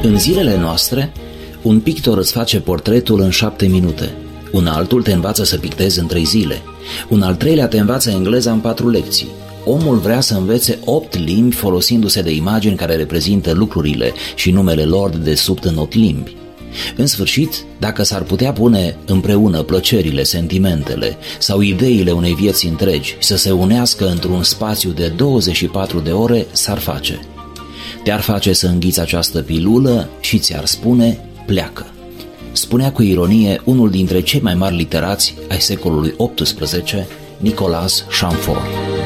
În zilele noastre, un pictor îți face portretul în 7 minute, un altul te învață să pictezi în 3 zile, un al treilea te învață engleza în 4 lecții. Omul vrea să învețe 8 limbi folosindu-se de imagini care reprezintă lucrurile și numele lor de desubt în 8 limbi. În sfârșit, dacă s-ar putea pune împreună plăcerile, sentimentele sau ideile unei vieți întregi să se unească într-un spațiu de 24 de ore, s-ar face. Te-ar face să înghiți această pilulă și ți-ar spune, pleacă. Spunea cu ironie unul dintre cei mai mari literați ai secolului XVIII, Nicolas Chamfort.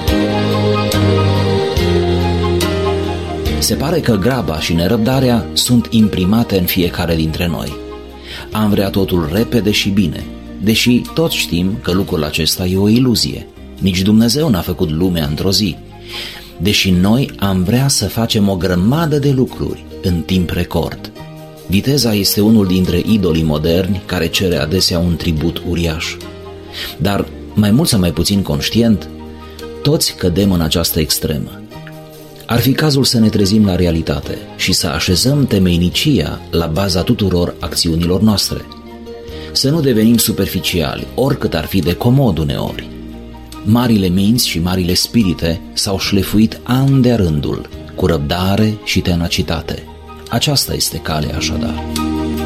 Se pare că graba și nerăbdarea sunt imprimate în fiecare dintre noi. Am vrea totul repede și bine, deși toți știm că lucrul acesta e o iluzie. Nici Dumnezeu n-a făcut lumea într-o zi. Deși noi am vrea să facem o grămadă de lucruri în timp record. Viteza este unul dintre idolii moderni care cere adesea un tribut uriaș. Dar, mai mult sau mai puțin conștient, toți cădem în această extremă. Ar fi cazul să ne trezim la realitate și să așezăm temeinicia la baza tuturor acțiunilor noastre. Să nu devenim superficiali, oricât ar fi de comod uneori. Marile minți și marile spirite s-au șlefuit an de rândul, cu răbdare și tenacitate. Aceasta este calea așadar.